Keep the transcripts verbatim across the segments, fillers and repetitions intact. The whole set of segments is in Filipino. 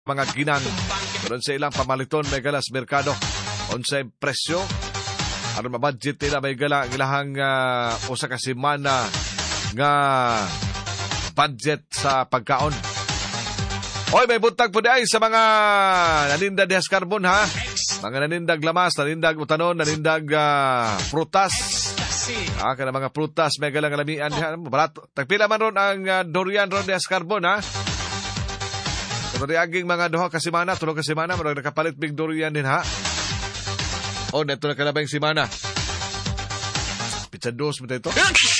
mga ginang. Meron sa ilang pamaliton may galas merkado. Unsay presyo? Ano ma-budget nila may gala ang ilahang uh, usa ka semana nga budget sa pagkaon. Oy, may buntag po di ay sa mga naninda dihas karbon ha. Mga nanindag lamas, nanindag utanon, nanindag uh, prutas. Ah, kana mga prutas may galang alamian diha. Barato. Tagpila man ron ang uh, durian ron dihas karbon ha. Pero aging mga duha ka semana, tulo ka semana, marag nakapalit big durian din ha. Oh, neto na kalabang semana. Pizza dos mo ito.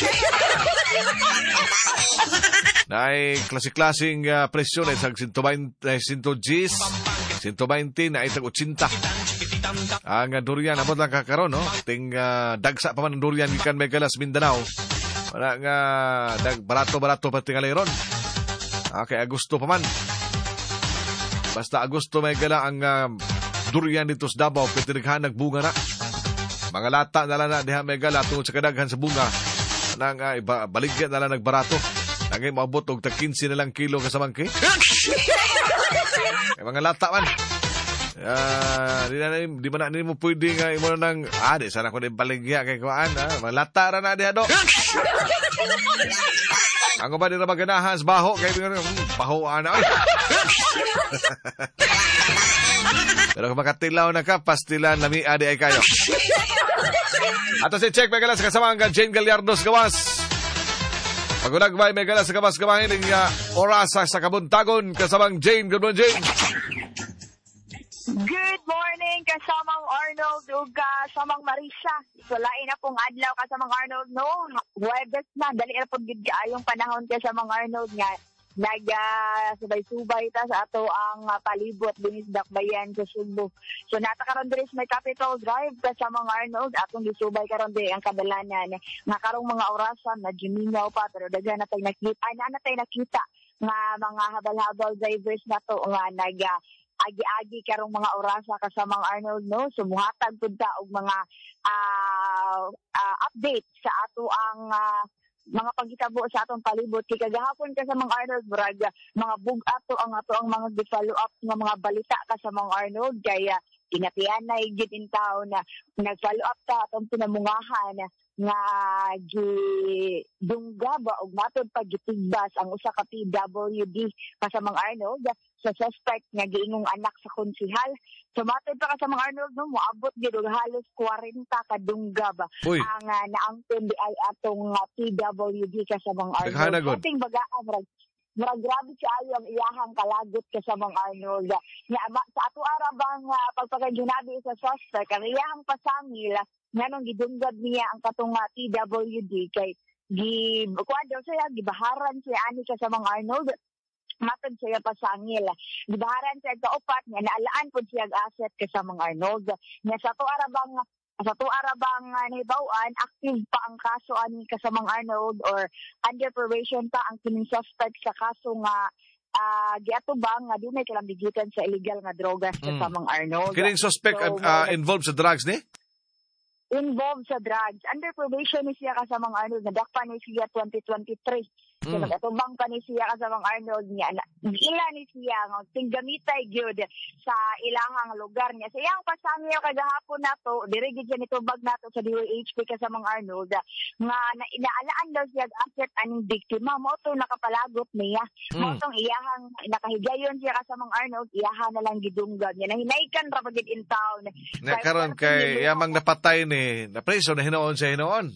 Naay klase-klaseng uh, presyo na isang one hundred Gs, one hundred twenty na itag eighty. Ang uh, durian, abot lang kakaroon, no? Ting uh, dagsa pa man ang durian gikan Megalas, Mindanao. Wala nga, dag, barato-barato pa tingalay ron. Okay, Agosto pa man. Basta Agosto may gala ang uh, durian dito sa Davao, pitinighan nagbunga na. Mga lata na lang na diha may gala tungod sa kadaghan sa bunga. Nang uh, iba, baligyan na lang nagbarato. Nangay maabot og tag fifteen na lang kilo kasamang cake. Mga lata man. Ah, uh, di na di man na mo pwede nga imo nang ah di sana ko din baligya kay kuan ah. Mga lata ra na diha do. Ang ba dira maganahan sa baho kay baho ana ay. Pero kung makatilaw na ka, pastilan lami adi ay kayo. Ato si Check Megalas kasama ang Jane Gallardos gawas. Pagulagbay may galas sa kabas kamahin ng uh, orasa sa kabuntagon kasamang Jane. Good morning, Jane. Good morning, kasamang Arnold ug kasamang Marisa. Sulain na pong adlaw kasamang Arnold, no? Huwebes na, dali na pong gidayong panahon kasamang Arnold nga. Nag-subay-subay uh, ta sa ato ang uh, palibot dinis dakbayan sa Subo. So nata karon diri may Capitol Drive kasamang Arnold atong gisubay karon diri ang kadalanan nga karong mga orasan na gimingaw pa pero daghan na tay nakita ay na tay nakita nga mga habal-habal drivers nato nga nag uh, agi-agi karong mga orasa kasamang Arnold, no? Sumuhatag pud ta og mga uh, uh, update sa ato ang uh, mga pagkitabo sa atong palibot kay kagahapon ka sa mga Arnold Braga mga bug-at to ang ato ang mga follow up nga mga balita ka sa mga Arnold kaya kinatian na gid in town na nag-follow up ta atong pinamungahan nga gi dungga ba og matod pa gitigbas ang usa ka P W D kasamang Arnold sa suspect nga giingong anak sa konsehal. So matod pa kasamang Arnold no moabot gid og halos forty ka dungga ba ang uh, naangton di ay atong uh, P W D kasamang Arnold. Ating bagaan rag murag grabe siya ang iyahang kalagot kasamang Arnold. Nga sa ato ara bang uh, pagpakaginabi sa suspect ang iyahang pasangil nganong gidunggad niya ang katong uh, P W D kay gi kuadto siya gibaharan siya ani kasamang Arnold. Matod siya pasangil. Gibaharan siya kaupat nga naalaan pud siya asset kasamang Arnold. Nga sa to ara bang sa to ara bang uh, nahibaw-an active pa ang kaso ani kasamang Arnold or under probation pa ang kining suspect sa kaso nga uh, giatubang nga dunay kalambigitan sa illegal nga drogas kasamang mm. Arnold. Kining suspect so, uh, involved sa drugs ni? Involved sa drugs. Under probation ni siya kasamang Arnold. Nadakpan ni siya twenty twenty-three. So, mm. nagatubang pa ni siya kasamang Arnold niya. Ila ni siya nga tinggamitay gyud sa ilahang lugar niya. Sa iyang pasangil kagahapon nato, diri gid siya nitubag nato sa D O H P kasamang Arnold nga na, inaalaan daw siya asset aning biktima. Mo to nakapalagot niya. Mm. Mo tong iyahang nakahigayon siya kasamang Arnold, iyahan na lang gidunggag niya. Nahinaykan ra pagid in town. Nakaron kay yamang napatay ni na preso na hinoon siya hinoon.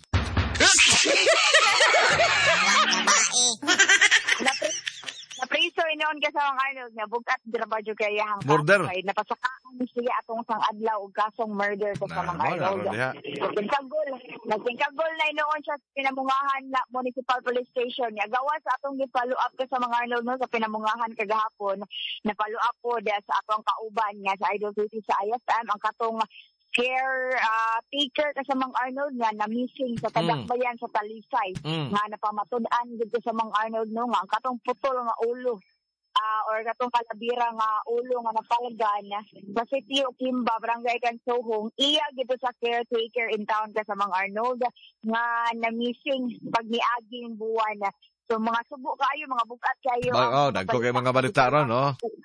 Napriso inoon ka sa mga Arnold nga bugat drabadyo kay yang murder napasakaan siya atong sang adlaw og kasong murder sa nah, mga Arnold. Nagtingkagol, nagtingkagol na inoon siya sa pinamungahan na municipal police station. Nga gawas sa atong gi-follow up ka sa mga Arnold no sa pinamungahan kagahapon. Na follow up po sa atong kauban nga sa Idol City sa I S M ang katong care uh, taker kasamang Arnold nga na missing sa Tadakbayan mm. sa Talisay mm. nga napamatud-an gid kasamang Arnold no nga ang katong putol nga ulo uh, or katong kalabira nga ulo nga napalgan sa City of Kimba, Barangay Kansohong iya gid sa caretaker in town kasamang Arnold nga na missing pag niaging buwan. So mga subo kayo, mga bukat kayo. Oh, oh dagko kay mga balita ron no.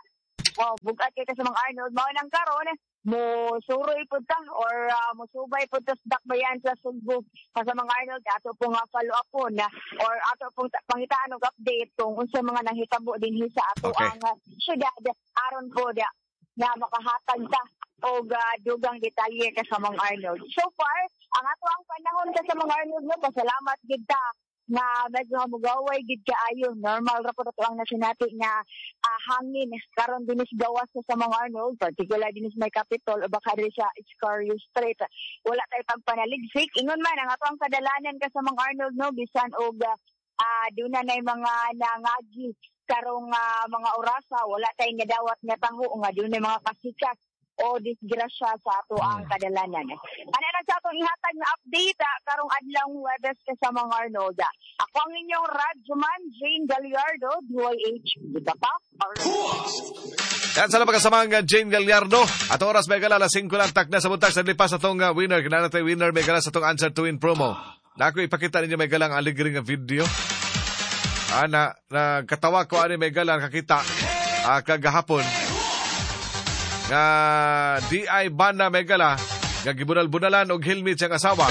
oh, bugat kay ka sa mga Arnold, mao nang karon mo suroy pud ta or uh, mo subay pud ta sa dakbayan sa Sugbo sa mga Arnold ato pong uh, follow up po na or ato pong pangitaan og update kung unsa mga nanghitabo dinhi sa ato Okay. ang uh, syudad aron po da na makahatag ta og uh, dugang detalye ka sa mga Arnold. So far, ang ato ang panahon ka sa mga Arnold no, pasalamat gid ta na medyo hamugaway gid kaayo. Normal ra po ato ang nasinati nga uh, hangin karon dinis gawas sa mga Arnold, particular dinis may Capitol o baka diri sa Escario Street. Wala tay pagpanaligsik. Ingon man ang ato ang kadalanan ka sa mga Arnold no, bisan og uh, duna nay mga nangagi karong uh, mga orasa, wala tay nga dawat nga taho nga dunay mga kasikas o disgrasya sa ato ang kadalanan. Ano na sa atong ihatag na update ah, karong adlaw Huwebes ka sa mga Arnold. Ako ang inyong radyoman, Jane Gallardo, D Y H. Dito pa? Yan sa labang kasamang uh, Jane Gallardo. At oras may gala, alas singko lang tak na sa buntag sa lipas atong uh, winner. Kinana tayo winner may gala sa atong answer to win promo. Na ako ipakita ninyo may galang aligring nga video. Ah, na, na katawa ko ani may galang kakita ah, kagahapon. Nga D I Banda may gala nga gibunal-bunalan og helmet siyang asawa.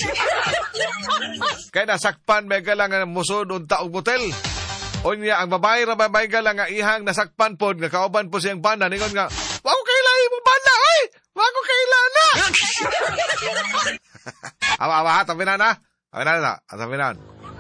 Kaya nasakpan may gala nga musod unta og motel. Unya ang babae ra may gala nga ihang nasakpan pod nga kauban po siyang banda ningon nga wa ko kaila mo banda oy wa ko kaila na. Awa awa tabi na na. Tabi na na. Tabi na.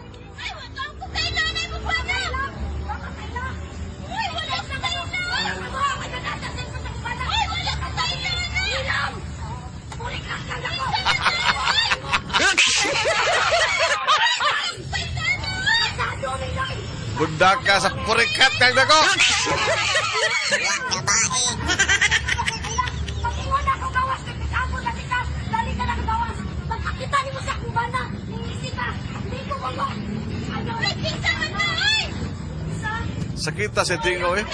Bundak ka sa purikat kang dako. Sakita sa tingo eh.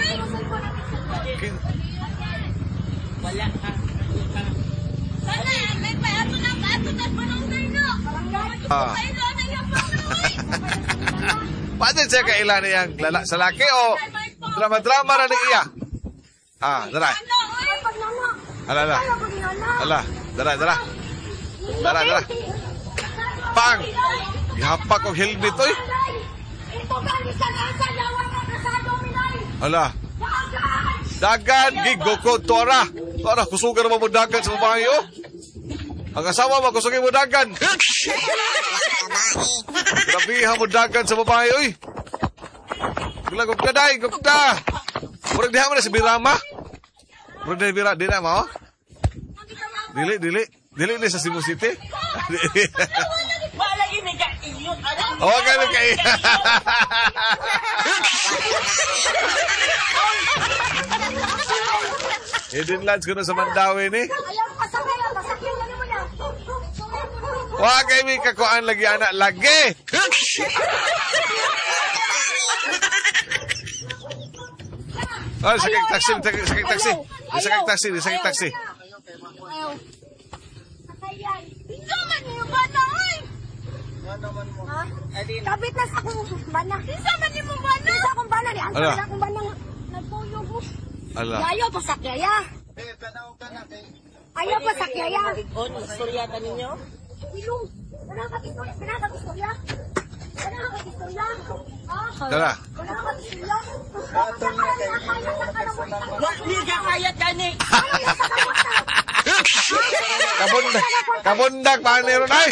Wala ka. Sana, may payato na payato na panongday no. Ah. Paano siya kailan niyang lala sa laki o drama-drama na ni iya? Ah, dara. Ala, ala. Ala, dara, dara. Dara, dara. Pang! Ihapak og helmet, oy. Ala. Dagan, gigoko, tora. Tora, kusugan mo mo dagan sa babae, oh. Ang asawa mo, kusugin mo dagan. Grabihan mo dagan sa babae, oy. Gula, gugda, day, gugda. Murag diha mo na si Birama. Murag diha Birama, di na mo? Dili, dili. Dili ni sa Cebu City. Wala gini ka iyon. Oh, ganun kayo. Hidden lunch ko na sa Mandawi ni. Wah, kayo may kakuan lagi anak lagi. Oh, sakit taksi, sakit taksi. Sakit taksi, sakit taksi. Sama niyo ba na oy? Ha? Kabit na sa akong bana. Sama niyo mo bana? Sa akong bana ni ang Ala. sa akong bana nagpuyo ko. Ala. Ayaw pa sa kaya. Ayaw pa sa kaya. On istorya ta ninyo? Ilong. Wala ka istorya, wala ka istorya. Wala ka istorya. Ah, Tara. wala ka istorya. Wa ni ka kaya gani. Kabundak, kabundak panero na.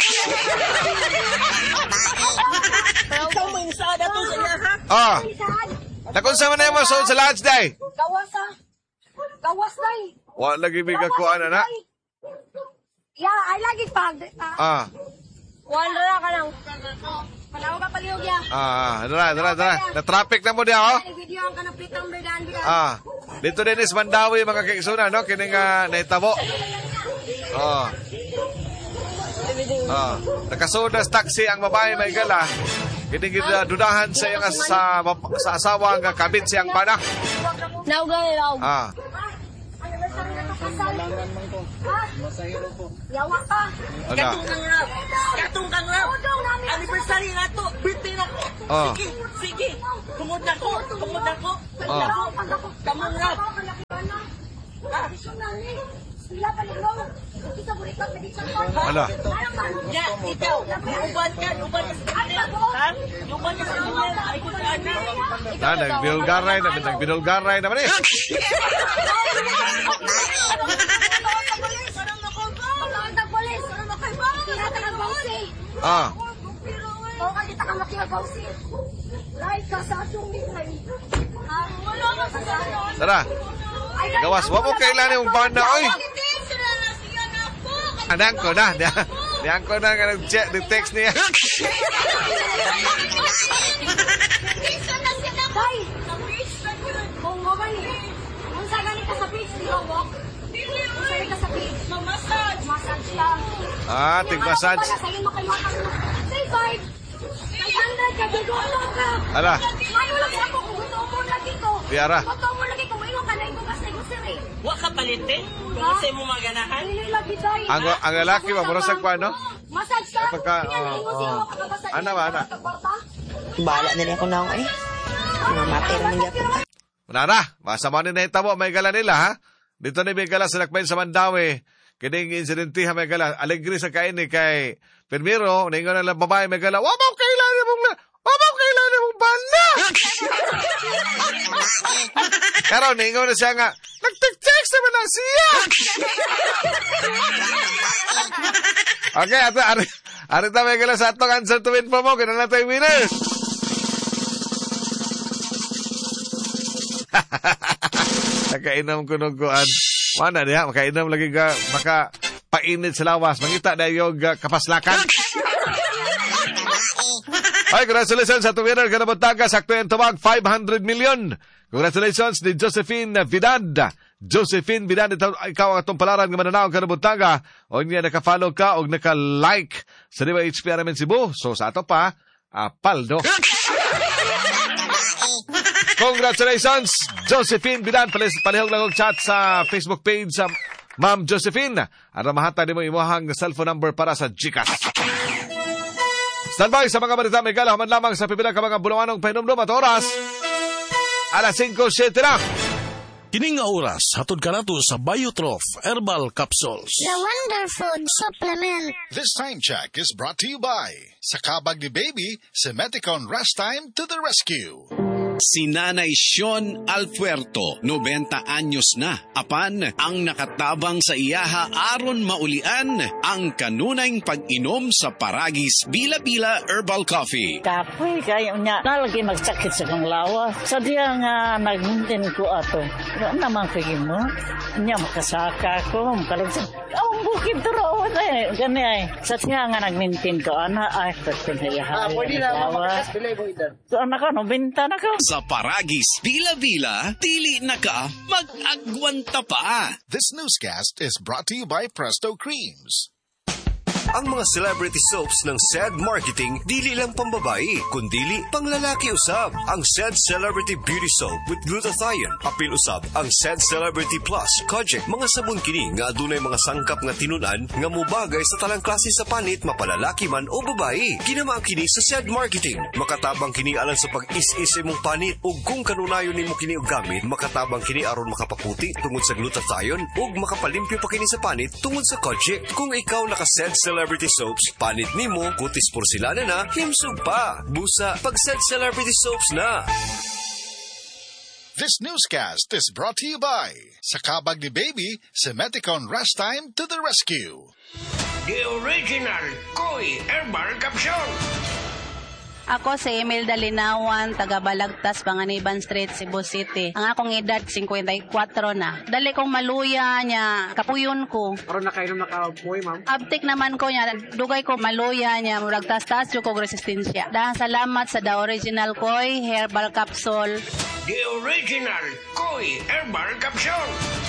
Ikaw mo insada to sa iya ha? Ah, nakunsa man na mo sa sa lunch day. Gawas ha? Gawas na eh. Wa lagi may kakuan na. Yeah, ay lagi pag. Ah. Wala ka lang. Panaw ka paliog ya. Ah, dara, dara, dara. Na traffic na mo dia, oh. Ay video ang kanapitang berdan biya. Ah, dito din is Mandawi mga kaigsunan, no? Kini nga naitabo. Oh. Ah, nakasudas taxi ang babae may gala. Kini gid dudahan sa iyang as- sa sa asawa nga kabit siyang bana. Naw gani raw. Ah. kasal. Ha? Yawa ka. Ala. Katong kang rap. Katong kang rap. Anniversary nga to. Birthday na ko. Oh. Sige, sige. Tungod na ko. Tungod na ko. Oh. Kamong rap. Ah. Sila paligong. Kita mo rito, medicine ko. Ala. Ya, ikaw. Uban ka. Uban ka. Ha? Uban ka sa uban. Ay, kung saan na. Na, nagbinulgaray na, nagbinulgaray naman eh. Ah. Oo, kita ka makikagawsi. Like ka sa atong mitay. Ah, wala ka sa sanon. Tara. Gawas, wa mo kailan yung banda, oy. Anak ko na. Diyan ko na nga nag-check, nag-text niya. Day! Kung mo ba ni? Kung sa ganit ka sa page, di ba walk? Kung sa ka sa page, massage. Massage lang. Ah, tig-massage. Sa'yo mo kayo makas mo. Say five. Ay, hundred ka, gagawin ka. Ala. Ano lang ako kung gusto mo lagi ko. Tiara. Gusto mo lagi ko, mayroon ka na yung bukas na yung siri. Wa ka palitin? Kung isa mo maganahan? Ay, lagi tayo. Ang ang lalaki ba murasag pa no? Massage ka. Pagka- Tingnan, oo, tingnan, sino oo. mo kakabasa Ano niya. ba, ano? Bahala na niya ako na ako eh. Mamatay naman niya ako. Manara, masama ni na itabo, may gala nila ha. Dito ni may gala sa Lakbayin sa Mandawi. Kining insidente ha may gala. Alegri sa kain ni kay Permiro, ningon na lang babae may gala. Wa mo kailangan mong wa mo kailangan mong bala. Pero ningon na siya nga, nag-text naman na siya. Okay, ato, ari, ari ta may gala sa atong answer to win po mo. Kailan na tayo winners. Nakainom ko nung kuan. Mana diha, makainom lagi ka, maka painit sa lawas. Mangita na yung uh, kapaslakan. Ay, congratulations sa tuwinner ka na buntaga. Sakto yung tumag, five hundred million. Congratulations ni Josephine Vidal. Josephine Vidal, ito, ikaw ang atong palaran ng mananaw ka na buntaga. O niya naka-follow ka o naka-like sa Diba H P R M Cebu. So sa ato pa, uh, paldo. Congratulations, Josephine Bidan. Palihog lang og chat sa Facebook page sa Ma'am Josephine. Ara mahata ni mo imuhang cellphone number para sa GCash. Standby sa mga balita may gala man lamang sa pipila ka mga buluanong pahinumdum at oras. Alas singko siyete na. Kining nga oras, hatod ka nato sa Biotrof Herbal Capsules. The Wonder Food Supplement. This time check is brought to you by Sakabag ni Baby, Semeticon Rest Time to the Rescue. Si Nanay Sean Alpuerto, noventa anyos na. Apan, ang nakatabang sa iyaha aron maulian ang kanunayng pag-inom sa Paragis Bila-Bila Herbal Coffee. Kapoy kayo niya. Nalagi magsakit sa kong lawa. Sadya nga nag-maintain ko ato. Ano naman kayo mo? Niya makasaka ko. Makalagsan. Ang bukid turo. Gani ay. Sadya nga nag-maintain ko. Ana ay pagpin sa iyaha. Ah, pwede na. Makakas-bilay mo idan. So, anak ko, nobenta na ko. Sa Paragis Bila-Bila, dili na ka mag-agwanta pa. This newscast is brought to you by Presto Creams. Ang mga celebrity soaps ng S E D Marketing dili lang pambabae, kundili panglalaki usab. Ang S E D Celebrity Beauty Soap with glutathione. Apil usab ang S E D Celebrity Plus Kojic. Mga sabon kini nga adunay mga sangkap nga tinunan nga mubagay sa talang klase sa panit, mapalalaki man o babae. Ginama kini sa S E D Marketing. Makatabang kini alang sa pag-is-is imong panit ug kung kanunayon nimo kini og gamit, makatabang kini aron makapaputi tungod sa glutathione ug makapalimpyo pa kini sa panit tungod sa Kojic. Kung ikaw naka S E D Celebrity Soaps, panit nimo, kutis porselana na, himsog pa. Busa, pag-S E D Celebrity Soaps na. This newscast is brought to you by Sakabag ni Baby, Semeticon Rest Time to the Rescue. The original Koi Herbal Capsule. Ako si Imelda Linawan, taga Balagtas, Panganiban Street, Cebu City. Ang akong edad, fifty-four na. Dali kong maluya niya, kapuyon ko. Aron na kayo na nakapuy, ma'am? Abtik naman ko niya, dugay ko maluya niya, murag tas-tas yung kong resistensya. Dahil salamat sa The Original Koi Herbal Capsule. The original Koi Herbal Capsule.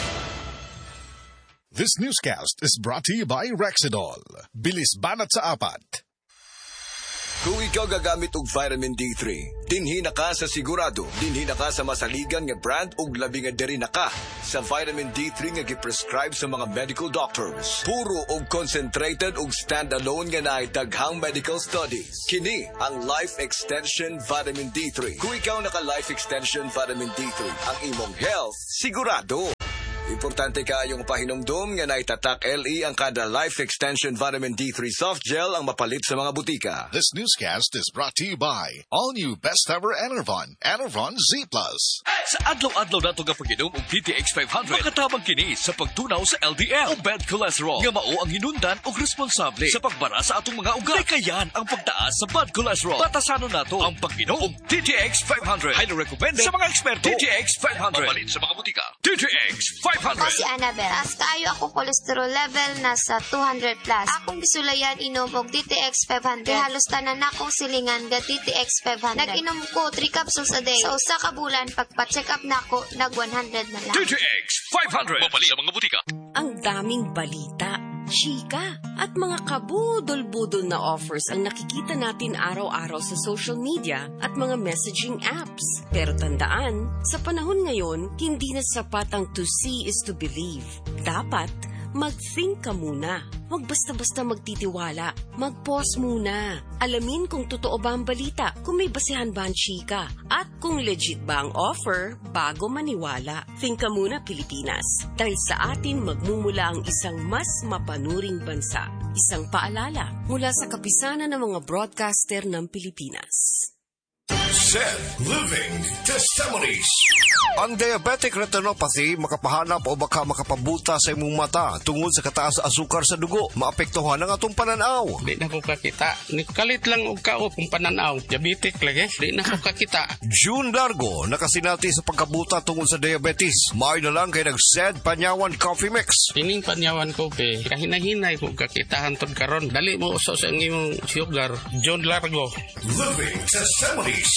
This newscast is brought to you by Rexidol. Bilis banat sa apat. Kung ikaw gagamit og vitamin D three, dinhi na ka sa sigurado, dinhi na ka sa masaligan nga brand ug labi nga diri na ka sa vitamin D three nga gi-prescribe sa mga medical doctors. Puro og concentrated ug stand-alone nga naay daghang medical studies. Kini ang Life Extension Vitamin D three. Kung ikaw naka Life Extension Vitamin D three, ang imong health sigurado. Importante kayong pahinumdum nga naitatak L E ang kada Life Extension Vitamin D three Soft Gel ang mapalit sa mga butika. This newscast is brought to you by all new Best Ever Enervon, Enervon Z Plus. Sa adlaw-adlaw nato nga pag-inom og D T X five hundred, makatabang kini sa pagtunaw sa L D L o bad cholesterol nga mao ang hinundan og responsable sa pagbara sa atong mga ugat. Kayan ang pagtaas sa bad cholesterol. Batasanon nato ang pag-inom og D T X five hundred. Highly recommended sa mga eksperto. D T X five hundred. Mapalit sa mga butika. D T X five hundred. Ako si Annabelle. Taas kaayo ako cholesterol level nasa two hundred plus. Akong bisulayan inom og D T X five hundred. Halos tanan akong silingan ga D T X five hundred. Nag-inom ko three capsules a day. Sa usa ka bulan pagpa-check up nako nag one hundred na lang. D T X five hundred. Mapalit sa mga butika. Ang daming balita, chika, at mga kabudol-budol na offers ang nakikita natin araw-araw sa social media at mga messaging apps. Pero tandaan, sa panahon ngayon, hindi na sapat ang to see is to believe. Dapat, mag-think ka muna. Huwag basta-basta magtitiwala. Mag-pause muna. Alamin kung totoo ba ang balita, kung may basehan ba ang chika, at kung legit ba ang offer bago maniwala. Think ka muna, Pilipinas. Dahil sa atin magmumula ang isang mas mapanuring bansa. Isang paalala mula sa kapisanan ng mga broadcaster ng Pilipinas. Sed Living Testimonies. Ang diabetic retinopathy makapahanap o baka makapabuta sa imong mata tungod sa kataas sa asukar sa dugo. Maapektuhan ang atong pananaw. Di na ko kakita. Kalit lang og kao kung pananaw. Diabetic lagi. Di na ko kakita. June Largo nakasinati sa pagkabuta tungod sa diabetes. May na lang kay nag-Sed Panyawan Coffee Mix. Tining Panyawan Coffee. Kahinahinay ko kakitahan tod karon. Dali mo uso sa imong sugar. June Largo. Living Testimonies.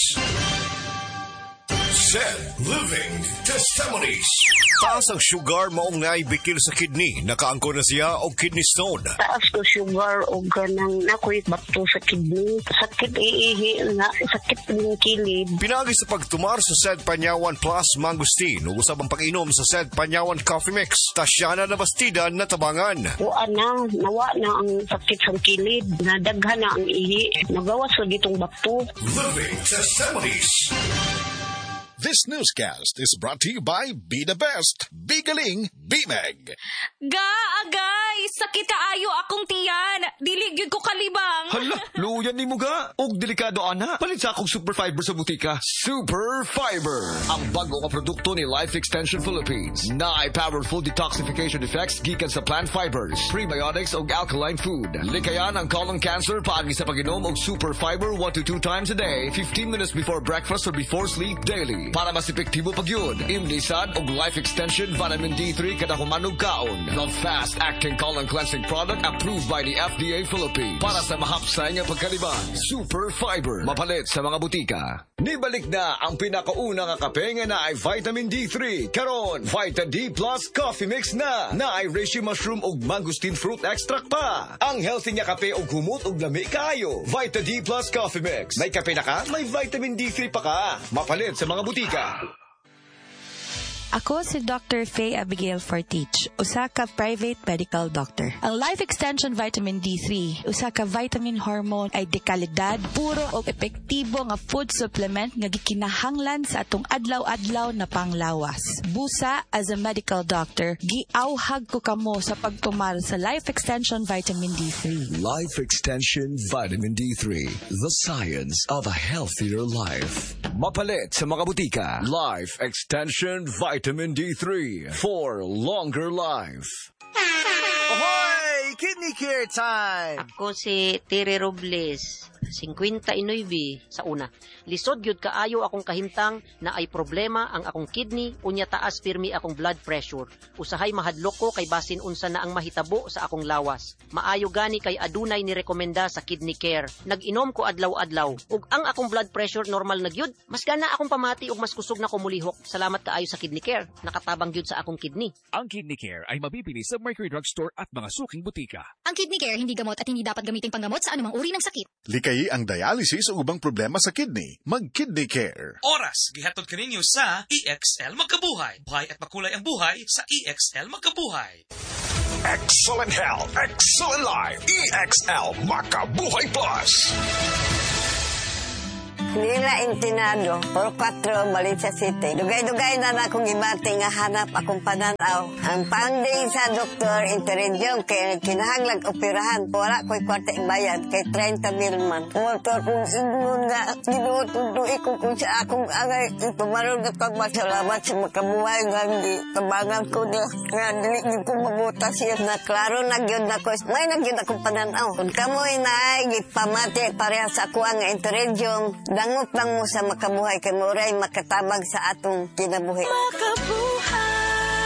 Sed Living Testimonies. Taas ang sugar maong naibikil sa kidney. Nakaangko na siya o kidney stone. Taas ko sugar o ganang nakoy bato sa kidney. Sakit iihi nga, sakit ng kilid. Pinagi sa pagtumar sa Sed Panyawan Plus Mangustin. Usab ang pag-inom sa Sed Panyawan Coffee Mix. Tasyana na bastida na tabangan. Wa na, nawa na ang sakit sa kilid. Nadaghan na ang ihi. Nagawas ko ditong bato. Living Testimonies. This newscast is brought to you by Be The Best, Be Galing, Be Meg. Ga, agay, sakit kaayo akong tiyan. Dili gyud ko kalibang. Hala, luyan ni mo ga. Og delikado ana. Palit sa akong super fiber sa butika. Super Fiber, ang bago nga produkto ni Life Extension Philippines. Na ay powerful detoxification effects gikan sa plant fibers, prebiotics ug alkaline food. Likayan ang colon cancer paagi sa pag-inom og Super Fiber one to two times a day, fifteen minutes before breakfast or before sleep daily. Para mas epektibo pag yun, imnisad og Life Extension Vitamin D three kada humanog kaon. The fast-acting colon cleansing product approved by the F D A Philippines. Para sa mahapsay nga pagkaliban, Super Fiber. Mapalit sa mga butika. Nibalik na ang pinakauna nga kape nga na ay Vitamin D three. Karon, Vita D Plus Coffee Mix na. Na ay reishi mushroom ug mangosteen fruit extract pa. Ang healthy nga kape ug humot ug lami kaayo. Vita D Plus Coffee Mix. May kape na ka, may Vitamin D three pa ka. Mapalit sa mga butika. Ako si Doctor Faye Abigail Fortich, usa ka private medical doctor. Ang Life Extension Vitamin D three, usa ka vitamin hormone ay dekalidad, puro o epektibo nga food supplement nga gikinahanglan sa atong adlaw-adlaw na panglawas. Busa, as a medical doctor, giawhag ko kamo sa pagtumar sa Life Extension Vitamin D three. Life Extension Vitamin D three, the science of a healthier life. Mapalit sa mga butika. Life Extension Vitamin D three for longer life. Ahoy! Kidney Care time! Ako si Tere Robles, fifty-nine sa una. Lisod gyud kaayo akong kahimtang na ay problema ang akong kidney, unya taas pirmi akong blood pressure. Usahay mahadlok ko kay basin unsa na ang mahitabo sa akong lawas. Maayo gani kay adunay ni rekomenda sa Kidney Care. Nag-inom ko adlaw-adlaw ug ang akong blood pressure normal na gyud. Mas gana akong pamati ug mas kusog na ko mulihok. Salamat kaayo sa Kidney Care. Nakatabang gyud sa akong kidney. Ang Kidney Care ay mabibili sa Mercury Drugstore at mga suking butika. Ang Kidney Care hindi gamot at hindi dapat gamitin panggamot sa anumang uri ng sakit. Lika kay ang dialysis o ubang problema sa kidney, mag-Kidney Care. Oras, gihatod kaninyo sa E X L Magkabuhay. Buhay at makulay ang buhay sa E X L Magkabuhay. Excellent health, excellent life. E X L Makabuhay Plus. Nila Intinado, Puro Cuatro, Valencia City. Dugay-dugay na na akong ibati nga hanap akong pananaw. Ang funding sa doktor Interregion kay kinahanglag operahan. Wala ko'y kwarta bayad kay thirty mil man. Motor kong ingon nga ginutuduy ko kung sa akong angay. Pumaroon na pagmasalamat sa Makabuhay nga hindi kabangan ko na nga dili ko mabuta siya na klaro nagyod na ko. May nagyod akong pananaw. Kung kamoy na ay gipamati pareha sa ako ang Interregion, dangot lang mo sa Makabuhay kay Muray makatabang sa atong kinabuhi. Makabuhay!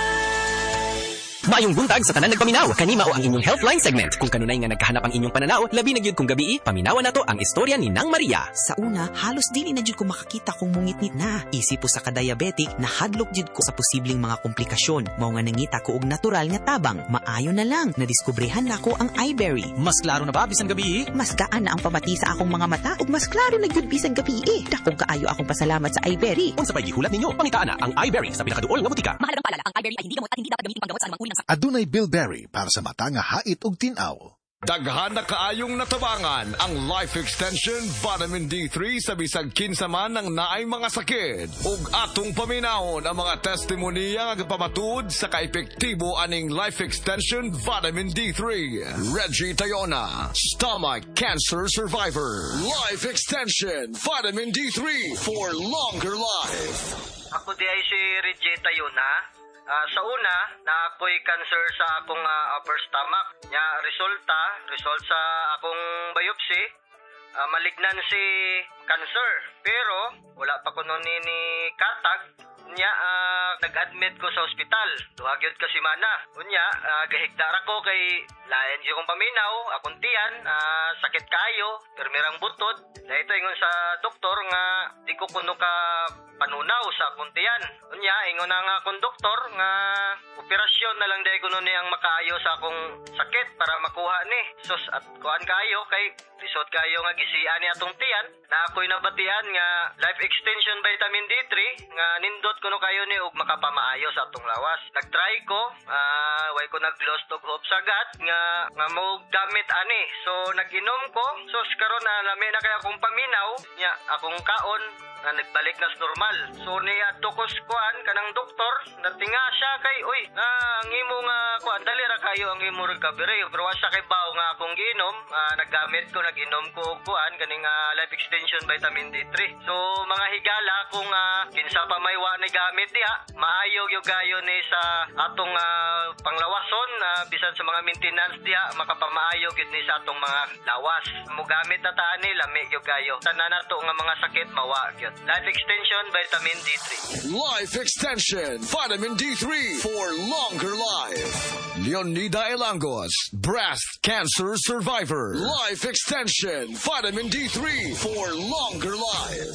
Maayong buntag sa tanan nagpaminaw. Kanima o ang inyong Healthline segment. Kung kanunay nga nagkahanap ang inyong pananaw, labi na gyud kung gabi, paminawan nato ang istorya ni Nang Maria. Sa una, halos dili na gyud ko makakita kung mungitnit na. Isip po sa ka-diabetic, nahadlok gyud ko sa posibleng mga komplikasyon. Mao nga nangita ko og natural nga tabang. Maayo na lang, nadiskubrehan nako ang iBerry. Mas klaro na ba bisan gabi? Mas gaan na ang pamati sa akong mga mata ug mas klaro na gyud bisan gabi. Dakong kaayo akong pasalamat sa iBerry. Unsa pay gihulat ninyo? Pangitaan na ang iBerry sa pinakaduol nga butika. Mahalagang paalala, ang iBerry ay hindi gamot at hindi dapat gamitin panggamot sa anumang uri ng sakit. Adunay bilberry para sa mata nga hait og tinaw. Daghan na kaayong natabangan ang Life Extension Vitamin D three sa bisag kinsa man ng naay mga sakit. Ug atong paminahon ang mga testimonya nga pamatud sa kaepektibo aning Life Extension Vitamin D three. Reggie Tayona, Stomach Cancer Survivor. Life Extension Vitamin D three for longer life. Ako di ay si Reggie Tayona. Uh, sa una, na ako'y cancer sa akong uh, upper stomach. Nya resulta, result sa akong biopsy, uh, malignancy cancer. Pero wala pa ko nun ni katag. Nya uh, nag-admit ko sa ospital. Duhagyod ka semana. Unya uh, gahigdara ko kay lain di kong paminaw, akong tiyan, uh, sakit kayo, permirang butod. Na ito ingon sa doktor nga di ko kuno ka panunaw sa akong tiyan. Unya ingon na nga akong doktor nga operasyon na lang dahil kuno ni ang makaayo sa akong sakit para makuha ni. Sus at kuan kayo kay lisod kayo nga gisian ni atong tiyan na ako'y nabatian nga Life Extension Vitamin D three nga nindot kuno kayo ni og makapamaayo sa atong lawas. Nagtry ko, uh, way ko nag-lost og hope sagad nga nga mo gamit ani. So nag-inom ko. So karon na lami na kay akong paminaw nya akong kaon na nagbalik na normal. So niya tukos kuan kanang doktor natinga siya kay uy nga ang imo nga kuan dali ra kayo ang imo recovery pero wa siya kay baw nga akong giinom uh, naggamit ko nag-inom ko og kuan kaning uh, Life Extension Vitamin D three. So mga higala kung uh, kinsa pa may wa ni gamit diha maayo gyud kayo ni sa atong uh, panglawason uh, bisan sa mga maintenance diha makapamaayo gyud ni sa atong mga lawas. Mo gamit ta taani lami gyud kayo. Tanan nato nga mga sakit mawa gyud. Life Extension Vitamin D three. Life Extension Vitamin D three for longer life. Leonida Elangos, breast cancer survivor. Life Extension Vitamin D three for longer life.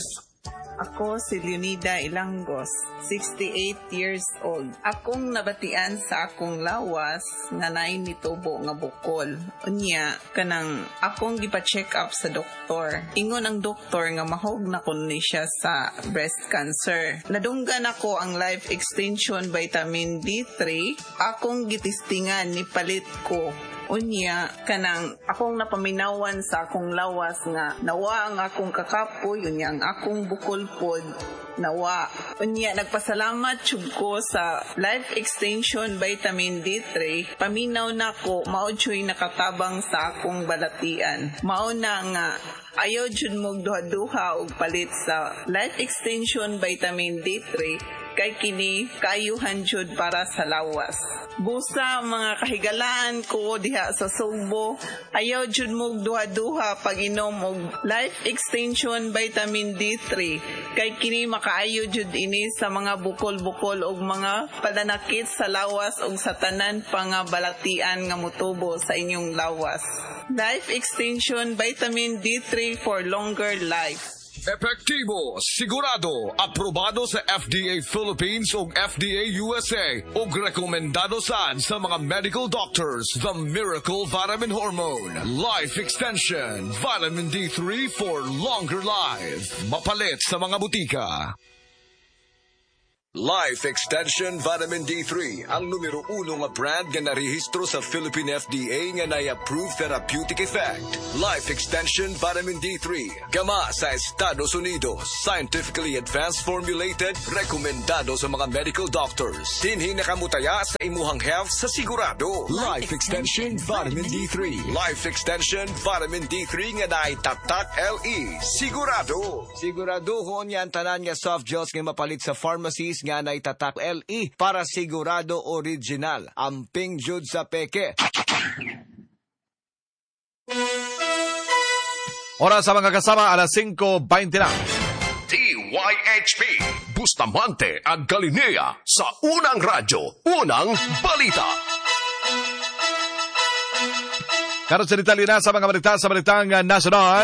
Ako si Leonida Ilangos, sixty-eight years old. Akong nabatian sa akong lawas nga naay nitubo nga bukol. Unya, kanang akong gipa-check up sa doktor. Ingon ang doktor nga mahog na kun ni siya sa breast cancer. Nadunggan ako ang Life Extension Vitamin D three. Akong gitistingan ni palit ko. Unya, kanang akong napaminawan sa akong lawas nga nawa ang akong kakapoy, unya ang akong bukol pod nawa. Unya, nagpasalamat jud ko sa Life Extension Vitamin D three. Paminaw na ko, mao jud nakatabang sa akong balatian. Mao na nga ayaw jud mo duha-duha og palit sa Life Extension Vitamin D three kay kini kaayuhan jud para sa lawas. Busa mga kahigalaan ko diha sa Sugbo, ayaw jud mo duha-duha pag inom og Life Extension Vitamin D three kay kini makaayo jud ini sa mga bukol-bukol og mga padanakit sa lawas og sa tanan pa nga balatian nga motubo sa inyong lawas. Life Extension Vitamin D three for longer life. Epektibo, sigurado, aprobado sa F D A Philippines ug F D A U S A ug rekomendado sad sa mga medical doctors. The Miracle Vitamin Hormone. Life Extension. Vitamin D three for longer life. Mapalit sa mga butika. Life Extension Vitamin D three, ang numero uno nga brand nga narehistro sa Philippine F D A nga na-approve therapeutic effect. Life Extension Vitamin D three, gama sa Estados Unidos, scientifically advanced formulated, rekomendado sa mga medical doctors. Dinhi nakamutaya sa imuhang health sa sigurado. Life Extension Vitamin D three. Life Extension Vitamin D three nga naitatak L E. Sigurado. Sigurado ho niyan tanan nga soft gels nga mapalit sa pharmacies nga na itatak L E para sigurado original. Amping jud sa peke. Oras sa mga kasama, alas singko twenty na. D Y H P Bustamante ang Galilea sa unang radyo, unang balita. Karon sa detalye na sa mga balita sa balitang nasyonal.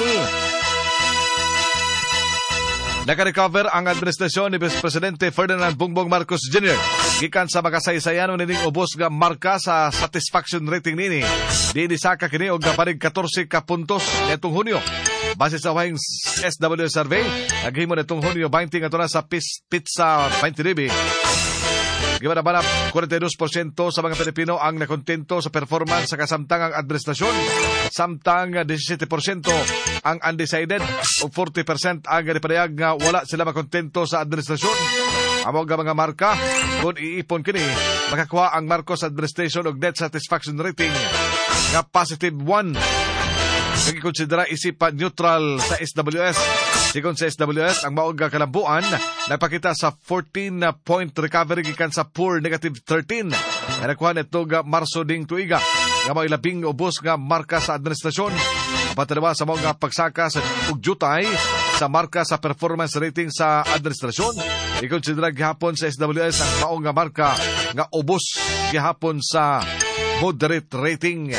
Naka-recover ang administrasyon ni Vice Presidente Ferdinand Bongbong Marcos Junior gikan sa makasaysayan ng nining ubos nga marka sa satisfaction rating nini. Di saka kini og naparig fourteen ka puntos netong Hunyo. Base sa wahing S W survey, naghimo netong Hunyo twenty nga na sa Pizza twenty-three. Gibanabanap, forty-two percent sa mga Pilipino ang nakontento sa performance sa kasamtangang administrasyon, samtang seventeen percent ang undecided o forty percent ang nipayag nga wala sila makontento sa administrasyon. Amo nga mga marka, kung iipon kini, makakuha ang Marcos administration og net satisfaction rating nga positive one. Nagikonsidera isipan neutral sa S W S. Sigon sa S W S, ang maog nga kalambuan nagpakita sa fourteen point recovery gikan sa poor negative thirteen. Nakuha nito nga Marso ding tuiga nga may labing ubos nga marka sa administrasyon. Patalawa sa mga pagsaka sa ugjutay sa marka sa performance rating sa administrasyon. Ikonsidera gihapon sa S W S ang maong nga marka nga ubos gihapon sa moderate rating.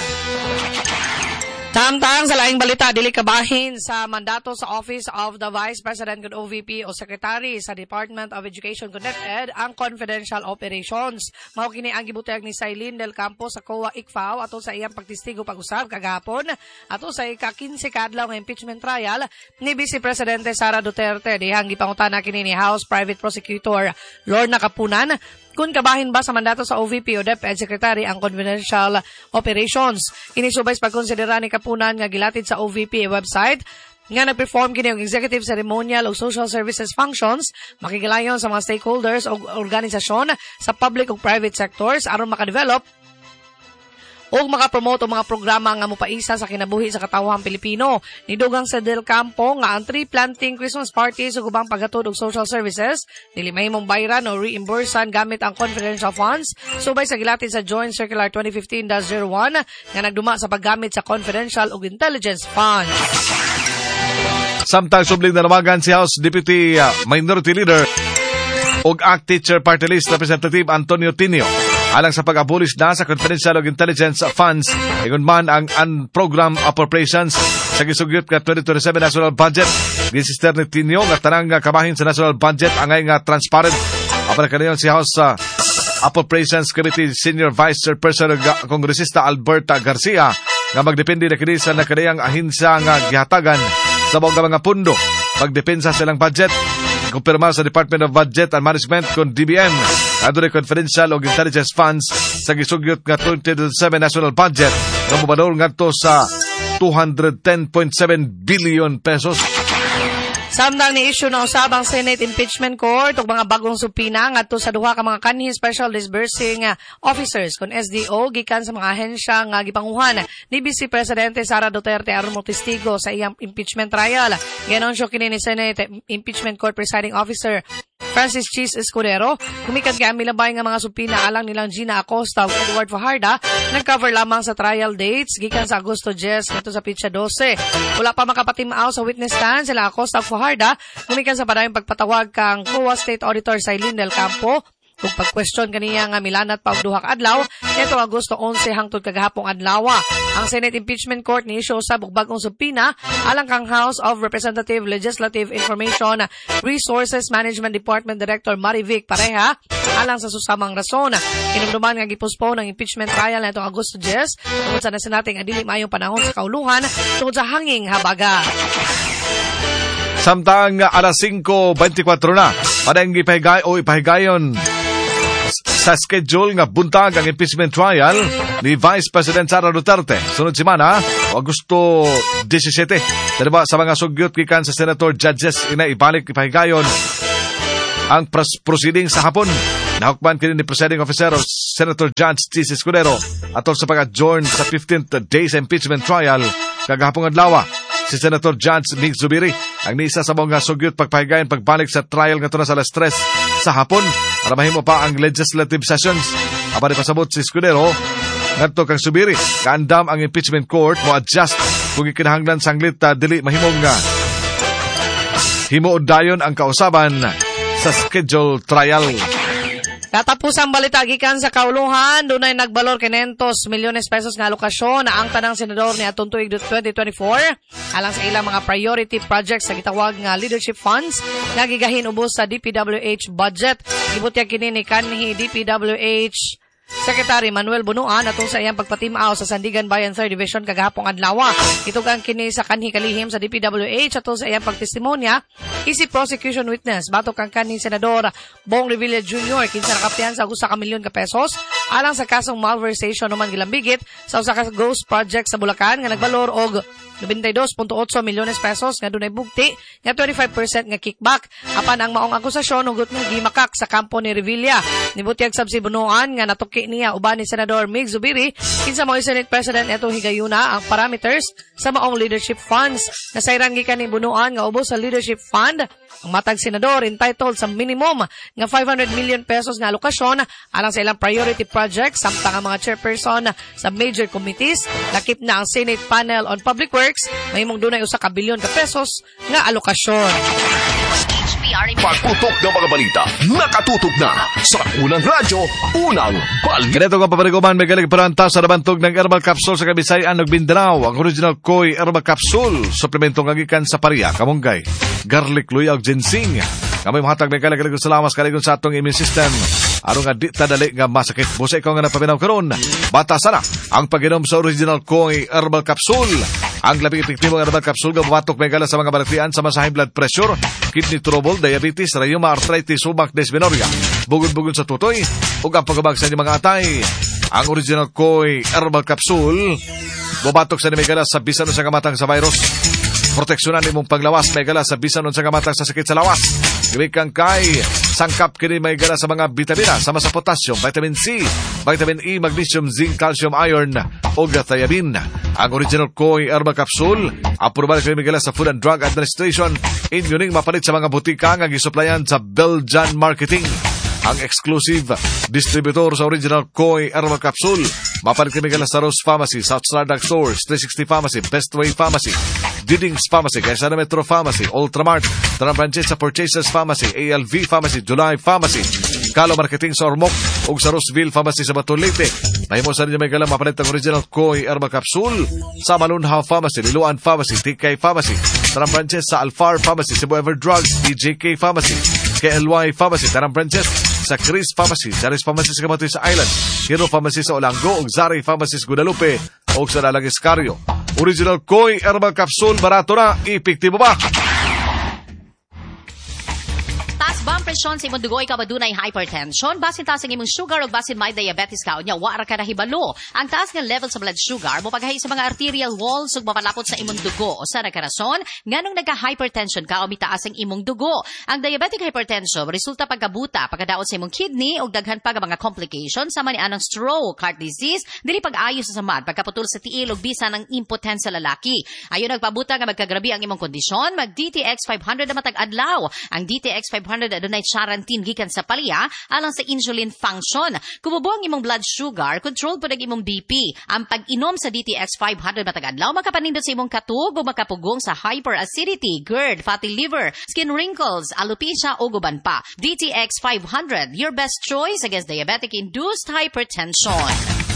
Tamtang sa laing balita, dili kabahin sa mandato sa Office of the Vice President kung O V P o Secretary sa Department of Education kung DepEd ang confidential operations. Mao kini ang gibutayag ni Sailin del Campo sa C O A I C F A O ato sa iyang pagtistigo pag-usab kagahapon ato sa ika-fifteen kadlaw nga impeachment trial ni Vice Presidente Sara Duterte. Dihang gipangutana kini ni House Private Prosecutor Lorna Capunan kung kabahin ba sa mandato sa O V P o DepEd Secretary ang confidential operations. Inisubay sa pagkonsidera ni Kapunan nga gilatid sa O V P website nga nag-perform kini og executive ceremonial o social services functions, makikilayon sa mga stakeholders o organisasyon sa public o private sectors aron makadevelop o makapromote o mga programa nga mopaisa sa kinabuhi sa katawhang Pilipino. Nidugang sa Del Campo nga ang tree planting Christmas parties ug ubang paghatod og social services dili mahimong bayran o reimbursan gamit ang confidential funds subay sa gilatid sa Joint Circular twenty fifteen dash zero one nga nagduma sa paggamit sa confidential ug intelligence funds. Samtang subling nanawagan si House Deputy uh, Minority Leader ug Act Teacher Party List Representative Antonio Tinio alang sa pag-abolish na sa confidential ug intelligence funds ingon man ang unprogrammed appropriations sa gisugyot nga twenty twenty-seven national budget. Ginsister ni Tinio nga tanang nga kabahin sa national budget angay nga transparent. Apan kaniyon si House uh, Appropriations Committee Senior Vice Chairperson ug Kongresista Alberta Garcia nga magdepende na kini sa nakadayang ahensya nga gihatagan sa mga mga pundo pagdepensa silang budget. Kumpirma sa Department of Budget and Management kung D B M adunay confidential o intelligence funds sa gisugyot nga twenty twenty-seven national budget nga mobador ngadto sa two hundred ten point seven billion pesos. Samtang ni-issue na usab ang Senate Impeachment Court ug mga bagong supina ngadto sa duha ka mga kanhi special disbursing officers kon S D O gikan sa mga ahensya nga gipanguhan ni Vice Presidente Sara Duterte aron motistigo sa iyang impeachment trial. Ganon kini ni Senate Impeachment Court Presiding Officer Francis Cheese Escudero, kumikat kay milabay nga mga supina alang nilang Gina Acosta ug Edward Fajarda, nag-cover lamang sa trial dates gikan sa Agosto ten ngadto sa Pitsa twelve. Wala pa makapatimaaw sa witness stand sila Acosta ug Fajarda, kumikan sa padayong pagpatawag kang C O A State Auditor Sailin del Campo Kung pag-question kaniya nga milanat pa og duha ka adlaw, nitong Agosto eleven hangtod kagahapong adlaw. Ang Senate Impeachment Court ni isyu sa bugbagong subpina alang kang House of Representative Legislative Information Resources Management Department Director Marivic Pareha alang sa susamang rason. Inumduman nga gipospone ang impeachment trial nitong Agosto ten tungod sa nasinating adili mayong panahon sa kauluhan tungod sa hanging habaga. Samtang alas singko bentikwatro na, padang ipahigay o ipahigayon sa schedule nga buntag ang impeachment trial ni Vice President Sara Duterte. Sunod semana, Agosto seventeen, dalawa sa mga sugyot gikan sa Senator Judges ina ibalik ipahigayon ang pros- proceeding sa hapon. Nahukman kini ni Presiding Officer of Senator Judge T C Escudero atol sa pag-adjourn sa fifteenth day sa impeachment trial kagahapong adlaw. Si Senator Judge Mig Zubiri ang niisa sa mga sugyot pagpahigayon pagbalik sa trial nga tuna sa alas tres sa hapon para mahimo pa ang legislative sessions. Aba ni pasabot si Escudero ngadto kang Zubiri kaandam ang impeachment court mo adjust kung ikinahanglan sanglit uh, dili mahimong nga himuod dayon ang kausaban sa schedule trial. Katapos ang balita gikan sa kauluhan, dunay nagbalor kinentos milyones pesos nga alokasyon na ang tanang senador ni atong tuig twenty twenty-four alang sa ilang mga priority projects sa gitawag nga leadership funds nga gigahin ubos sa D P W H budget. Gibutyag kini ni kanhi D P W H Secretary Manuel Bunuan atong sa iyang pagpatimaw sa Sandigan Bayan third Division kagahapong adlaw. Itugang kini sa kanhi kalihim sa D P W H atong sa iyang pagtestimonya isip prosecution witness batok kang kanhi Senador Bong Revilla Junior kinsa nakapiyan sa usa ka milyon ka pesos alang sa kasong malversation human gilambigit sa usa ka ghost project sa Bulacan nga nagbalor og ninety-two point eight milyones pesos nga dunay bugti nga twenty-five percent nga kickback. Apan ang maong akusasyon hugot nga gimakak sa kampo ni Revilla. Nibutyag sab si Bunuan nga natuki niya uban ni Senador Mig Zubiri kinsa mao Senate President etong higayuna ang parameters sa maong leadership funds. Nasayran gikan ni Bunuan nga ubos sa leadership fund ang matag senador entitled sa minimum nga five hundred million pesos nga alokasyon alang sa ilang priority projects samtang ang mga chairperson sa major committees lakip na ang Senate Panel on Public Works mahimong dunay usa ka bilyon ka pesos nga alokasyon. Pagputok ng mga balita, nakatutok na sa unang radyo, unang balita. Ganito nga papariguman, may galing paranta sa nabantog ng Herbal Capsule sa Kabisayan ng Mindanao. Ang original Koi Herbal Capsule, suplementong agikan sa pariya, kamunggay, garlic, luya, ginseng. Kamay mahatag may kalagalig sa lamas, kaligon sa atong immune system. Ano nga di tadali nga masakit. Busa ikaw nga napaminaw karon. Bata sana ang pag-inom sa original Koi Herbal Capsule. Ang labing epektibo ng herbal capsule nga bumatok may gala sa mga balatian sa masahing blood pressure, kidney trouble, diabetes, rheuma, arthritis, subak, dysmenorrhea, bugod-bugod sa tutoy, ug ang pagabag sa inyong mga atay. Ang original Koi Herbal Capsule bumatok sa may gala sa bisan sa kamatang sa virus. Proteksyonan imong paglawas may gala sa bisan sa kamatang sa sakit sa lawas. Gawin kang kay sangkap kini may gala sa mga vitamina sama sa potassium, vitamin C, vitamin E, magnesium, zinc, calcium, iron o thiamine. Ang original Koi Herbal Capsule aprobado kini may gala sa Food and Drug Administration. Inyuning mapalit sa mga butika nga gisuplayan sa Belgian Marketing. Ang exclusive distributor sa original Koi Herbal Capsule mapalit kini may gala sa Rose Pharmacy, South Star Drug Stores, three sixty Pharmacy, Best Way Pharmacy, Didings Pharmacy, Quezon Metro Pharmacy, Ultramart, Tanang Branches sa Purchases Pharmacy, A L V Pharmacy, July Pharmacy, Kalo Marketing sa Ormoc, ug sa Roseville Pharmacy sa Batulite. Mahimo sa ninyo may galang mapalit ang original Koi Herbal Capsule sa Malunhaw Pharmacy, Liluan Pharmacy, T K Pharmacy, Tanang Branches sa Alfar Pharmacy, Cebu Ever Drugs, E J K Pharmacy, K L Y Pharmacy, Tanang Branches sa Chris Pharmacy, Charis Pharmacy sa Kamatoy sa Island, Hero Pharmacy sa Olango, ug Zari Pharmacy sa Guadalupe, ug sa Lalagis-Cario. Original Koi Herbal Capsule, barato na, epektibo ba? Taas ba ang presyon sa imong dugo ikaw ba dunay hypertension? Basin taas ang imong sugar o basin may diabetes ka o nya wara ka nahibalo. Ang taas nga level sa blood sugar mo paghahi sa mga arterial walls ug mapalapot sa imong dugo. O sa nagkarason, nganong nagka-hypertension ka o mitaas ang imong dugo. Ang diabetic hypertension resulta pagkabuta, pagkadaot sa imong kidney ug daghan pa nga mga complications sama ni anang stroke, heart disease, dili pag-ayo sa samad, pagkaputol sa tiil ug bisan ang impotensya sa lalaki. Ayon nagpabuta nga magkagrabi ang imong kondisyon, mag D T X five hundred na matag adlaw. Ang D T X five hundred adunay charantin gikan sa palya alang sa insulin function. Kumubo ang imong blood sugar, control po ng imong B P. Ang pag-inom sa D T X five hundred matagadlaw makapanindot sa imong katug o makapugong sa hyperacidity, GERD, fatty liver, skin wrinkles, alopecia o guban pa. D T X five hundred, your best choice against diabetic-induced hypertension.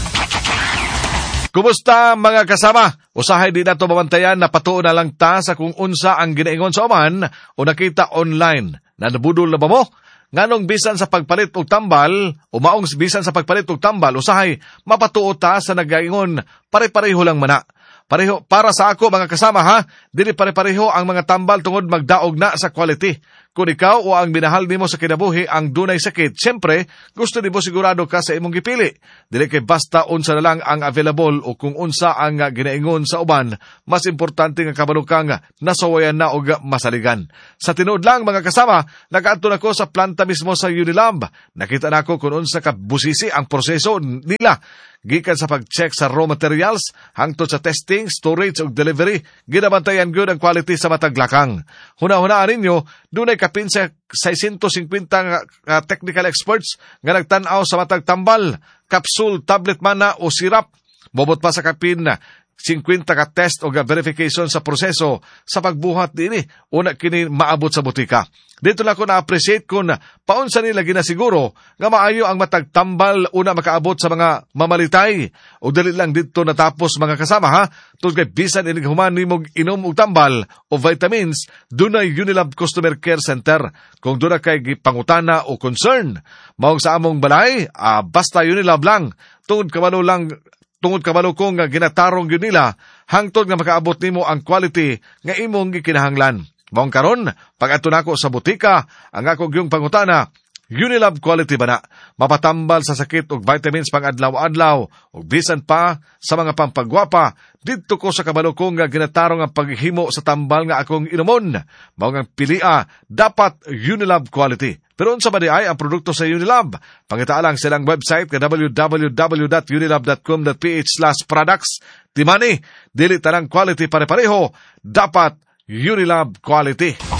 Kumusta mga kasama? Usahay di nato mabantayan na patuon na lang ta sa kung unsa ang ginaingon sa oman o nakita online. Na nabudol na ba mo? Nganong bisan sa pagpalit og tambal, umaong bisan sa pagpalit og tambal, usahay mapatuo ta sa nagaingon pare-pareho lang mana. Pareho, para sa ako mga kasama ha, dili pare-pareho ang mga tambal tungod magdaog na sa quality. Kung ikaw o ang minahal nimo sa kinabuhi ang dunay sakit, siyempre, gusto nimo sigurado ka sa imong gipili. Dili kay basta unsa na lang ang available o kung unsa ang ginaingon sa uban, mas importante nga kabalo kang nasawayan na og masaligan. Sa tinuod lang mga kasama, nakaadto nako sa planta mismo sa Unilab. Nakita nako kung unsa ka busisi ang proseso nila. Gikan sa pag-check sa raw materials, hangtod sa testing, storage ug delivery, ginabantayan gyud ang quality sa matag lakang. Huna-hunaan ninyo, dunay kapin sa six hundred fifty nga uh, technical experts nga nagtan-aw sa matag tambal, capsule, tablet man na o sirap. Bobot pa sa kapin na fifty ka test o verification sa proseso sa pagbuhat dini una kini maabot sa butika. Dito na ko na-appreciate kung paunsa nila ginasiguro nga maayo ang matagtambal una makaabot sa mga mamalitay. O dali lang dito natapos mga kasama ha. Tungkol kay bisan inig human nimog inom og tambal o vitamins, dunay Unilab Customer Care Center. Kung duna kay pangutana o concern, maong sa among balay, ah, basta Unilab lang. Tungod kabalo lang Tungod kabalo kong nga ginatarong yun nila, hangtod nga makaabot nimo ang quality nga imong gikinahanglan. Maong karon, pag-ato nako sa butika, ang ako gyung pangutana, Unilab quality ba na? Mapatambal sa sakit og vitamins pang adlaw-adlaw og bisan pa sa mga pampagwapa. Dito ko sa kabalo kong nga ginatarong ang paghimo sa tambal nga akong inumon. Mao nga pilia, dapat Unilab quality. Pero unsa ba di ay ang produkto sa Unilab? Pangita lang silang website ka w w w dot unilab dot com dot p h slash products. Di mani, dili tanang quality pare-pareho, dapat Unilab quality.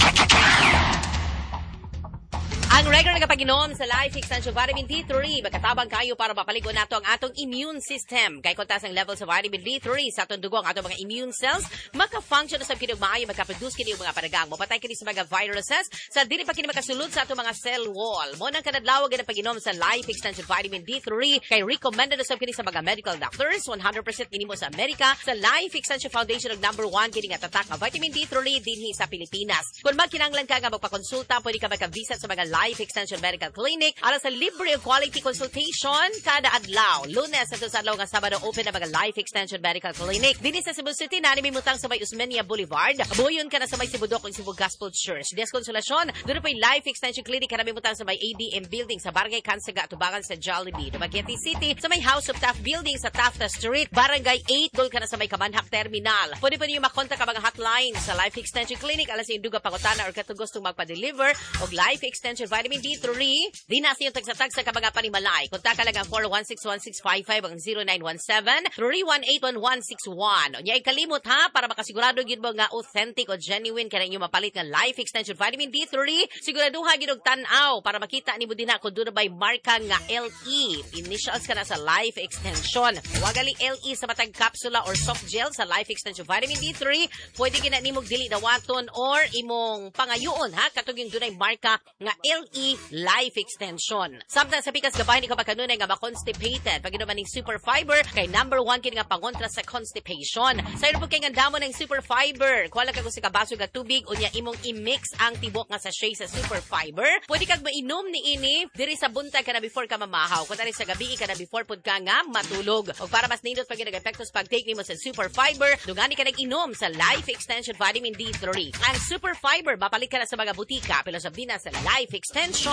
Ang regular nga pag-inom sa Life Extension Vitamin D three, magkatabang kayo para mapaligo nato ang atong immune system. Kay kontas ang level sa vitamin D three sa atong dugo, ang atong mga immune cells, maka-function na sa kinugmaayo, maka-produce kini mga panagang. Mapatay kini sa mga viruses, sa dili pa kini makasulod sa atong mga cell wall. Mo nang kanadlawag nga pag-inom sa Life Extension Vitamin D three, kay recommended na sa kini sa mga medical doctors, one hundred percent kini mo sa Amerika, sa Life Extension Foundation og number one kini nga tatak nga vitamin D three dinhi sa Pilipinas. Kung magkinahanglan ka nga magpakonsulta, pwede ka maka-visit sa mga Life Extension Medical Clinic para sa libre quality consultation kada adlaw. Lunes at sa adlaw nga Sabado open na mga Life Extension Medical Clinic. Dini sa Cebu City na ni mutang sa may Usmeña Boulevard. Buyon ka na sa may Sibudok ug Cebu Gospel Church. Deskonsolasyon, doon pa yung Life Extension Clinic na mutang sa may A D M Building sa Barangay Kansaga, tubangan sa Jollibee. Dumaguete City sa may House of Taft Building sa Tafta Street, Barangay eight, dol ka na sa may Kamanhak Terminal. Pwede pa niyo makontak ang mga hotline sa Life Extension Clinic alas yung duga pangutana or katong gustong magpa-deliver og Life Extension Vitamin D three. Di na siyo tagsa-tagsa ka mga panimalay. Kontak ka lang ang four one six one six five five ang zero nine one seven three one eight one one six one. Nya ikalimot ha para makasigurado gyud mo nga authentic o genuine ka ninyo mapalit nga Life Extension Vitamin D three. Siguraduha gyud og tan-aw para makita nimo dinha kung dunay bay marka nga L E. Initials ka na sa Life Extension. Wagali L E sa matag capsula or soft gel sa Life Extension Vitamin D three. Pwede gina nimog dili dawaton or imong pangayoon ha katong yung dunay marka nga L E Life Extension. Samtang sa pikas gabay ni ka makanunay nga ma-constipated. Pag inuman ng Super Fiber, kay number one kini nga pangontra sa constipation. Sa ino po kay nga damo ng Super Fiber. Kuwala ka kung si kabaso nga tubig, unya imong i-mix ang tibok nga sachet sa Super Fiber. Pwede kag mainom ni ini, diri sa buntag ka na before ka mamahaw. Kung tari sa gabi ka na before pud ka nga matulog. O para mas nindot pag nag-epekto sa pag-take nimo sa Super Fiber, dugani ka nag-inom sa Life Extension Vitamin D three. Ang Super Fiber, mapalit ka na sa mga butika. Pero sabi na sa Life Extension.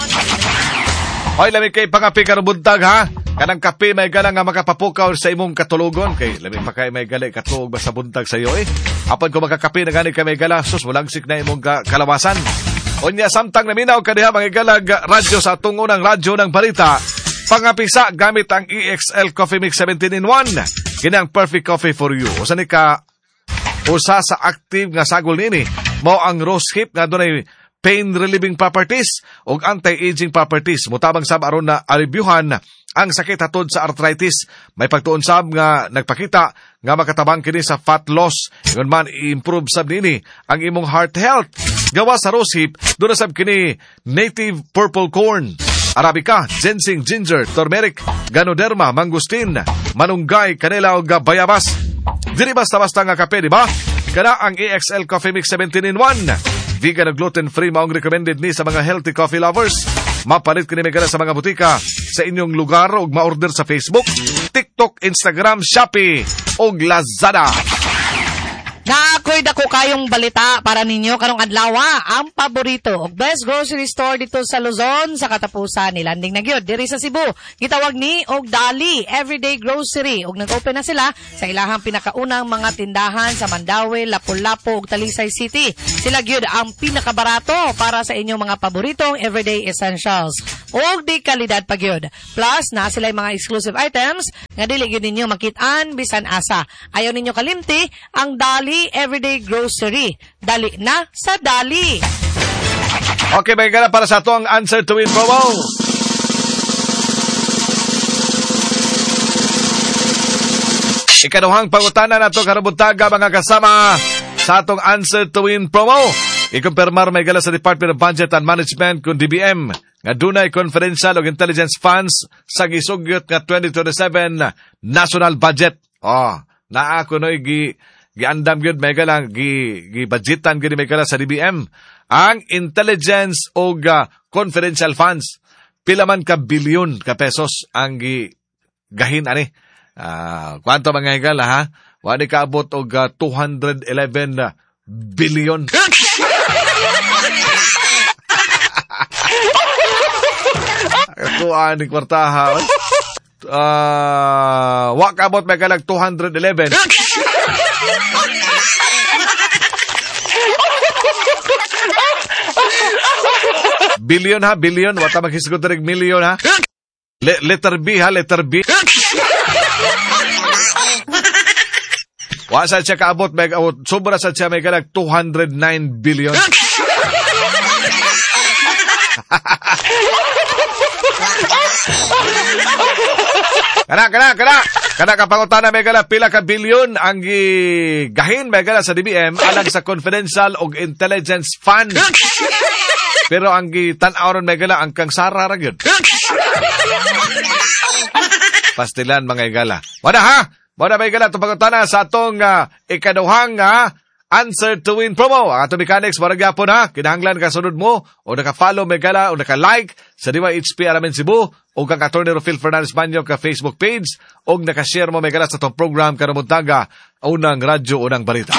Hoy, lamig kay pangapi ka buntag ha. Kanang kape may gala nga makapapukaw sa imong katulugon. Kay lamig pa kay may gali katulog ba sa buntag sa iyo eh. Apan ko makakape na gani kay may gala, sus walagsik na imong kalawasan. Onya samtang naminaw ka diha mga galag radyo sa atong unang radyo ng balita. Pangapisa gamit ang E X L Coffee Mix seventeen in one. Kinang perfect coffee for you. Usa ni ka usa sa active nga sagol nini mao ang rose hip nga dunay pain-relieving properties o anti-aging properties. Mutabang sab aron na alibyuhan ang sakit hatod sa arthritis. May pagtuon sab nga nagpakita nga makatabang kini sa fat loss. Ingon man i-improve sab nini ang imong heart health. Gawa sa rose hip, doon na sab kini native purple corn, arabica, ginseng, ginger, turmeric, ganoderma, mangustin, manunggay, kanela o bayabas. Dili basta-basta nga kape, di ba? Kana ang A X L Coffee Mix seventeen in one. Vegan at gluten-free maong recommended ni sa mga healthy coffee lovers. Mapalit kini megala sa mga butika sa inyong lugar o ma-order sa Facebook, TikTok, Instagram, Shopee o Lazada. Naakoy dako kayong balita para ninyo karong adlaw, ang paborito og best grocery store dito sa Luzon sa katapusan ni landing na gyud diri sa Cebu. Gitawag ni og Dali Everyday Grocery ug nag-open na sila sa ilahang pinakaunang mga tindahan sa Mandaue, Lapu-Lapu ug Talisay City. Sila gyud ang pinakabarato para sa inyong mga paboritong everyday essentials. Og di kalidad pa gyud. Plus na sila mga exclusive items nga dili gyud ninyo makit-an bisan asa. Ayaw ninyo kalimti ang Dali Everyday Grocery. Dali na sa Dali. Okay, may gana para sa ito ang answer to win promo. Ikaduhang pangutanan na ito karabuntaga mga kasama sa atong answer to win promo. Ikumpirmar may gala sa Department of Budget and Management kung D B M nga dunay confidential o intelligence funds sa gisugyot nga twenty twenty-seven national budget. Oh, naa ko no'y gi giandam gyud may galang gi gi-budgetan gyud may gala sa D B M ang intelligence o uh, confidential funds. Pila man ka bilyon ka pesos ang gi gahin ani. Ah, uh, kwanto mga higala ha? Wani kaabot og uh, two hundred eleven uh, billion. Ito ani kwartaha. Ah, uh, wa kaabot may galang two hundred eleven. Billion ha, billion. Wata maghisgot rin million ha. Le- letter B ha, letter B. Wasa siya kaabot, may kaabot. Sobra sa siya may kalag two hundred nine billion. Kana, kana, kana. Kana kapangutana may gala pila ka bilyon ang gahin may gala sa D B M alang sa confidential o intelligence fund. Pero ang gitan-awron may gala ang kang sara ra gyud. Pastilan mga igala. Wala ha? Wala may gala itong pangutana sa atong uh, ikaduhang uh, answer to win promo. Ang atong mechanics, marag yapon ha. Kinahanglan ka sunod mo o naka-follow may gala o naka-like sa D Y H P Alamin Cebu o kang Atty. Rufil Fernandez Manyo ka Facebook page o naka-share mo may gala sa itong program karamuntaga unang radyo, unang balita.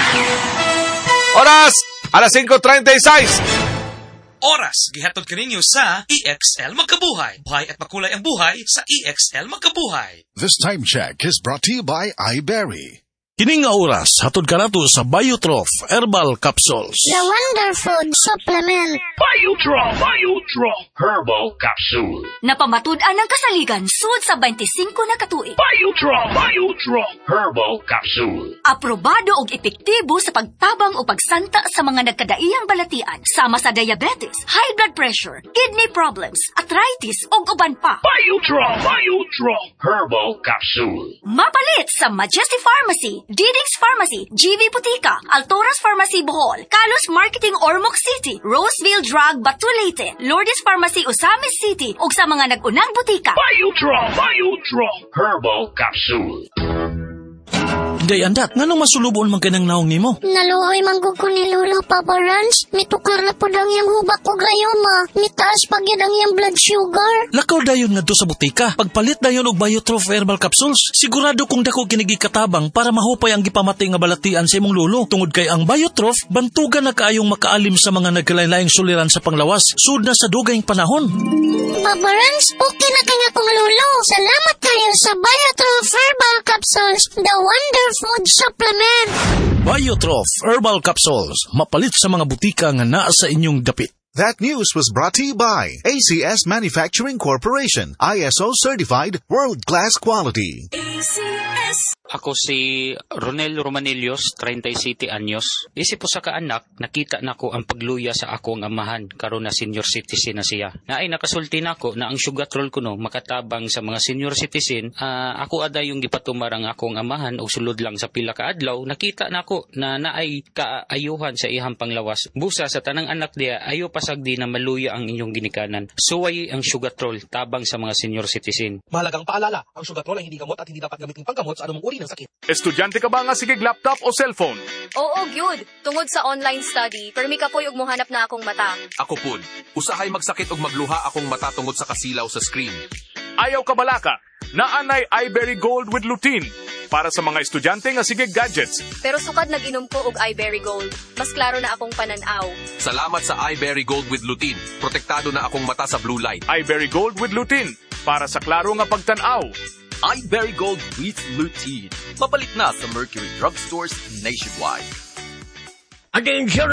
Oras! alas five thirty-six! Oras, gihatod kaninyo sa E X L Magkabuhay. Buhay at makulay ang buhay sa E X L Magkabuhay. This time check is brought to you by iBerry. Kining nga oras, hatod ka nato sa Biotrof Herbal Capsules. The Wonder Food Supplement. Biotrof, Biotrof Herbal Capsule. Napamatud-an ng kasaligan sud sa twenty-five na katuig. Biotrof, Biotrof Herbal Capsule. Aprobado og epektibo sa pagtabang o pagsanta sa mga nagkadaiyang balatian sama sa diabetes, high blood pressure, kidney problems, arthritis ug uban pa. Biotrof, Biotrof Herbal Capsule. Mapalit sa Majesty Pharmacy, Diding's Pharmacy, G V Putika, Altoras Pharmacy Bohol, Kalos Marketing Ormoc City, Roseville Drug Batulete, Lourdes Pharmacy Osamis City, ug sa mga nag-unang butika. Biotrof, Biotrof Herbal Capsule. Day andat, nganong masulubon man kanang naong nimo? Naluoy manggug ko ni Lolo Papa Rans. Mitukar na po ang iyang hubak o gayoma. Mitaas pag yan ang iyang blood sugar. Lakaw dayon nga do sa butika. Pagpalit dayon og Biotrof Herbal Capsules, sigurado kung dako kinigi katabang para mahupay ang gipamatay nga balatian sa imong lolo. Tungod kay ang Biotrof, bantugan na kaayong makaalim sa mga nagkalain-laing suliran sa panglawas. Sud na sa dugayng panahon. Papa Rans, okay na kay nga kong lolo. Salamat kayo sa Biotrof Herbal Capsules. The Wonder Food Supplement. Biotrof Herbal Capsules. Mapalit sa mga butika nga naa sa inyong dapit. That news was brought to you by A C S Manufacturing Corporation. I S O certified, world-class quality. A C S Ako si Ronel Romanillos, thirty-seven anyos. Isip po sa kaanak, nakita na ko ang pagluya sa akong amahan, karon na senior citizen na siya. Na ay nakasulti na ko na ang sugatrol ko no, makatabang sa mga senior citizen. Uh, ako ada yung gipatumar ang akong amahan o sulod lang sa pila ka adlaw, nakita na ko na naay kaayuhan sa ihang panglawas. Busa sa tanang anak diya, ayo pasagdi na maluya ang inyong ginikanan. Suway ang sugatrol, tabang sa mga senior citizen. Mahalagang paalala, ang sugatrol ay hindi gamot at hindi dapat gamitin panggamot sa anumang uri ng sakit. Estudyante ka ba nga sigig laptop o cellphone? Oo, gyud. Tungod sa online study, permi ka po yung muhanap na akong mata. Ako pud, usahay magsakit og magluha akong mata tungod sa kasilaw sa screen. Ayaw ka balaka, naanay iBerry Gold with lutein para sa mga estudyante nga sigig gadgets. Pero sukad nag-inom ko og iBerry Gold. Mas klaro na akong pananaw. Salamat sa iBerry Gold with lutein. Protektado na akong mata sa blue light. iBerry Gold with lutein para sa klaro nga pagtan-aw. iBerry Gold with lutein. Mapalit na sa Mercury Drugstores nationwide. Attention!